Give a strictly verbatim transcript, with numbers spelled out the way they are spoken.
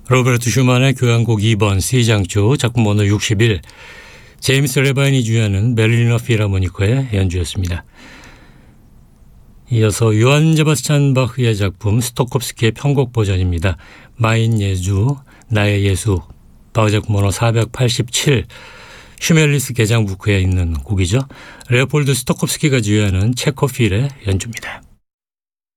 로베르트 슈만의 교향곡 이 번 C장조 작품 번호 육십일, 제임스 레바인이 주연한 베를리너 필하모니커의 연주였습니다. 이어서 요한 세바스찬 바흐의 작품 스토콥스키의 편곡 버전입니다. 마인 예주, 나의 예수, 바흐 작품 번호 사백팔십칠, 슈멜리스 개장부크에 있는 곡이죠. 레오폴드 스토콥스키가 주연한 체코필의 연주입니다.